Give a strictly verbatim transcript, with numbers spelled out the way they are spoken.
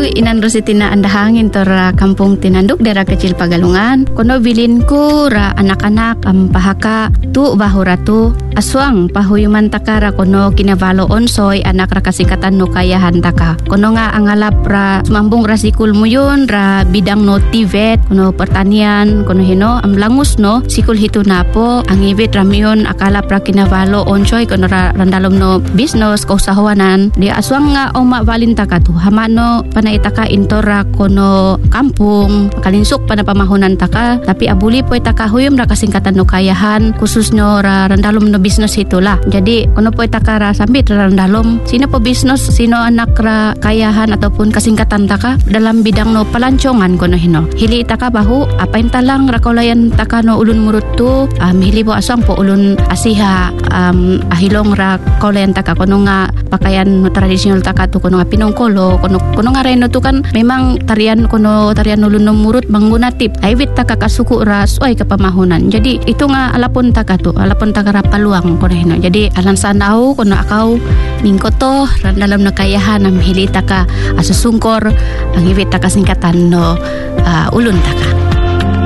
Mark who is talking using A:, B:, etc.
A: tu inan rositina andahangin tora kampung tinanduk daerah kecil Pagalungan. Kono bilin ku ra anak-anak am pahaka tu bahura tu aswang pahuyuman takara kono kinavalo onsoy anak ra kasingkatan no kayahan taka. Kono nga angalap ra sumambung ra sikul muyun ra bidang no tivet kono pertanian kono hino am langus no sikul hitu napo ang ibit ramion akala pra kinavalo onsoy kono ra randalom no business kausahawanan di aswang nga oma valinta ka tu hamano panaitaka intora kono kampung kalinsuk pada pamahunan taka tapi abuli po itaka huyum ra kasingkatan no kayahan khusus no ra randalom no business itulah jadi kono po itaka ra sambit ra randalom sino po business sino anak ra kayahan ataupun kasingkatan taka dalam bidang no palancongan kono hino hili itaka bahu apa intalang ra kaulayan taka no ulun murut tu um, hili po aswang po ulun asiha um, ahilong ra kaulayan taka kono nga pakaian tradisional taka tu kono nga pinongkolo kono kono nga reno tu kan memang tarian kono tarian ulun no murut manggunatip aywit taka kasuku ra suai ka pamahunan jadi itu nga alapon taka tu alapon taka ra paluang kono hino jadi alan sanau kono akau ningkoto ran dalam nakayahan am hili taka asusungkor ang iwit taka singkatan no uh, ulun taka.